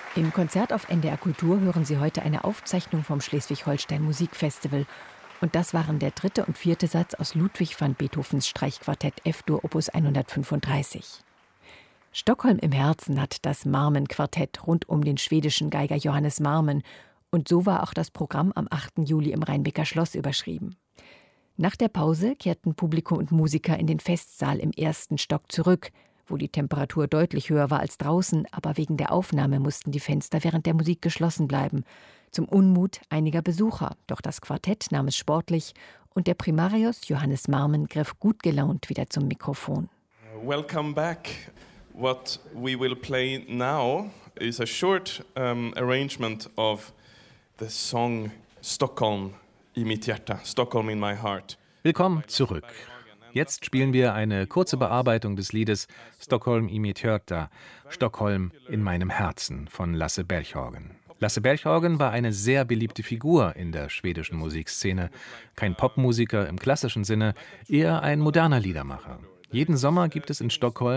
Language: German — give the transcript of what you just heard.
Im Konzert auf NDR Kultur hören Sie heute eine Aufzeichnung vom Schleswig-Holstein Musikfestival. Und das waren der 3. und 4. Satz aus Ludwig van Beethovens Streichquartett F-Dur Opus 135. Stockholm im Herzen hat das Marmen-Quartett rund um den schwedischen Geiger Johannes Marmen. Und so war auch das Programm am 8. Juli im Rheinbecker Schloss überschrieben. Nach der Pause kehrten Publikum und Musiker in den Festsaal im 1. Stock zurück, wo die Temperatur deutlich höher war als draußen, aber wegen der Aufnahme mussten die Fenster während der Musik geschlossen bleiben. Zum Unmut einiger Besucher. Doch das Quartett nahm es sportlich und der Primarius Johannes Marmen griff gut gelaunt wieder zum Mikrofon. Welcome back. What we will play now is a short arrangement of the song Stockholm i mitt hjärta, Stockholm in my heart. Willkommen zurück. Jetzt spielen wir eine kurze Bearbeitung des Liedes Stockholm i mitt hjärta, Stockholm in meinem Herzen von Lasse Berghagen. Lasse Berghagen war eine sehr beliebte Figur in der schwedischen Musikszene. Kein Popmusiker im klassischen Sinne, eher ein moderner Liedermacher. Jeden Sommer gibt es in Stockholm